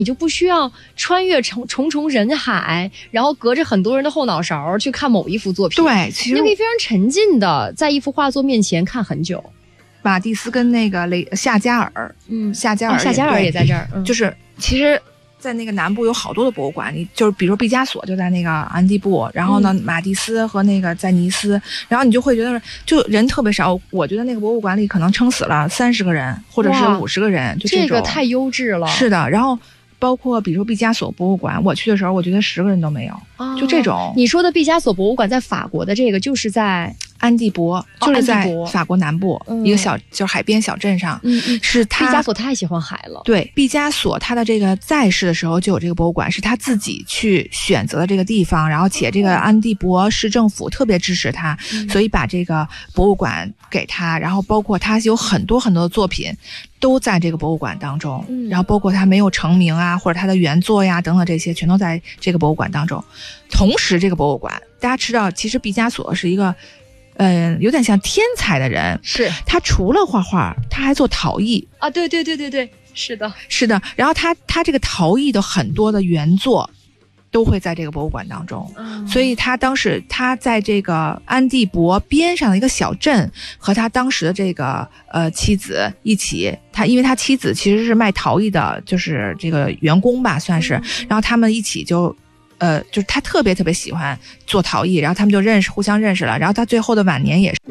你就不需要穿越重重人海，然后隔着很多人的后脑勺去看某一幅作品。 对，其实你可以非常沉浸的在一幅画作面前看很久。 马蒂斯跟那个夏加尔，夏加尔也在这儿， 就是其实在那个南部有好多的博物馆，你就是比如说毕加索就在那个安蒂布，然后呢马蒂斯和那个在尼斯，然后你就会觉得就人特别少，我觉得那个博物馆里可能撑死了30个人或者是50个人，就这个太优质了。 是的，然后包括比如说毕加索博物馆，我去的时候我觉得10个人都没有，就这种。 你说的毕加索博物馆在法国的这个就是在安蒂博，就是在法国南部一个小就是海边小镇上，是他毕加索太喜欢海了。 对，毕加索他的这个在世的时候就有这个博物馆，是他自己去选择的这个地方，然后且这个安蒂博市政府特别支持他，所以把这个博物馆给他，然后包括他有很多很多的作品都在这个博物馆当中，然后包括他没有成名啊，或者他的原作呀等等这些全都在这个博物馆当中。同时这个博物馆大家知道其实毕加索是一个有点像天才的人， 是他除了画画他还做陶艺啊，对，是的， 然后他这个陶艺的很多的原作都会在这个博物馆当中，所以他当时他在这个安蒂博边上的一个小镇，和他当时的这个妻子一起，因为他妻子其实是卖陶艺的，就是这个员工吧算是，然后他们一起就是他特别特别喜欢做陶艺，然后他们就互相认识了，然后他最后的晚年也是。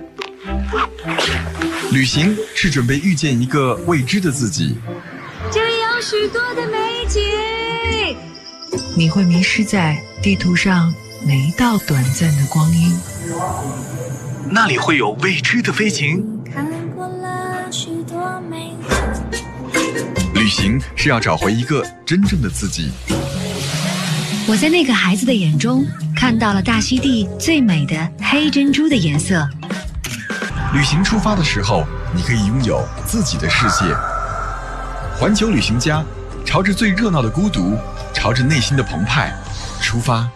旅行是准备遇见一个未知的自己， 这里有许多的美景， 你会迷失在地图上每一道短暂的光阴， 那里会有未知的飞行。 看过了许多美景， 旅行是要找回一个真正的自己。 我在那个孩子的眼中看到了大溪地最美的黑珍珠的颜色。 旅行出发的时候，你可以拥有自己的世界。环球旅行家，朝着最热闹的孤独，朝着内心的澎湃出发。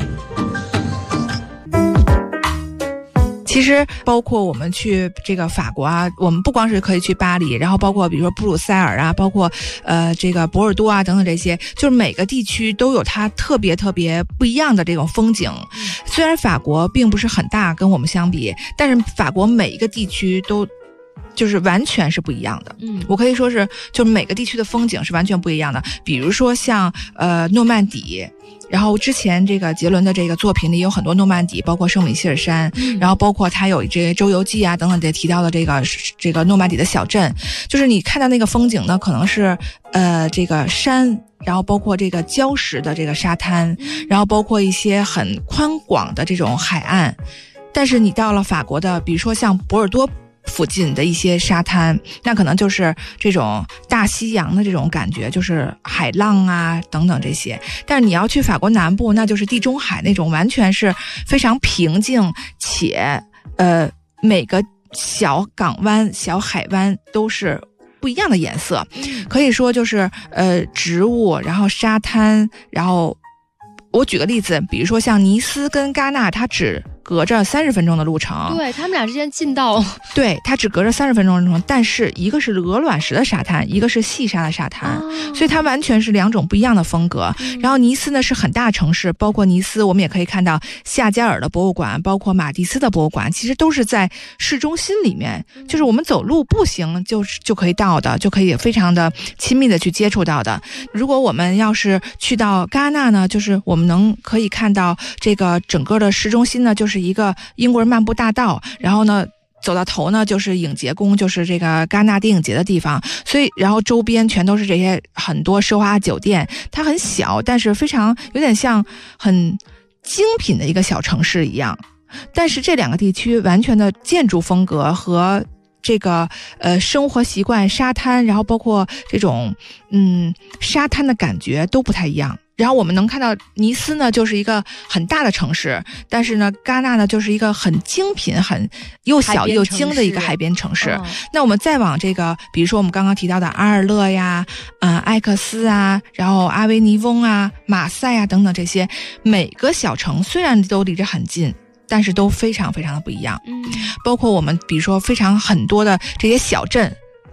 其实包括我们去这个法国啊，我们不光是可以去巴黎，然后包括比如说布鲁塞尔啊，包括这个波尔多啊等等这些，就是每个地区都有它特别特别不一样的这种风景。虽然法国并不是很大跟我们相比，但是法国每一个地区都就是完全是不一样的。我可以说是就是每个地区的风景是完全不一样的。比如说像诺曼底，然后之前这个杰伦的这个作品里有很多诺曼底，包括圣米歇尔山，然后包括他有这些周游记啊等等的提到的这个诺曼底的小镇，就是你看到那个风景呢，可能是这个山，然后包括这个礁石的这个沙滩，然后包括一些很宽广的这种海岸。但是你到了法国的，比如说像波尔多附近的一些沙滩，那可能就是这种大西洋的这种感觉，就是海浪啊等等这些。但是你要去法国南部，那就是地中海那种完全是非常平静，且每个小港湾小海湾都是不一样的颜色，可以说就是植物，然后沙滩，然后我举个例子，比如说像尼斯跟戛纳，它只隔着30分钟的路程， 对，他们俩之间近到， 对，它只隔着30分钟的路程，但是一个是鹅卵石的沙滩，一个是细沙的沙滩，所以它完全是2种不一样的风格。然后尼斯呢是很大城市，包括尼斯我们也可以看到夏加尔的博物馆，包括马蒂斯的博物馆，其实都是在市中心里面，就是我们走路步行就可以到的，就可以非常的亲密的去接触到的。如果我们要是去到戛纳呢，就是我们可以看到这个整个的市中心呢，就是一个英国人漫步大道，然后呢走到头呢就是影节宫，就是这个戛纳电影节的地方，所以然后周边全都是这些很多奢华酒店，它很小，但是非常有点像很精品的一个小城市一样。但是这2个地区完全的建筑风格和这个生活习惯，沙滩，然后包括这种沙滩的感觉都不太一样。然后我们能看到尼斯呢就是一个很大的城市，但是呢戛纳呢就是一个很精品很又小又精的一个海边城市。那我们再往这个比如说我们刚刚提到的阿尔勒呀艾克斯啊，然后阿维尼翁啊，马赛啊等等这些，每个小城虽然都离着很近，但是都非常非常的不一样。包括我们比如说很多的这些小镇，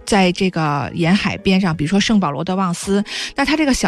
在这个沿海边上，比如说圣保罗德旺斯，那它这个小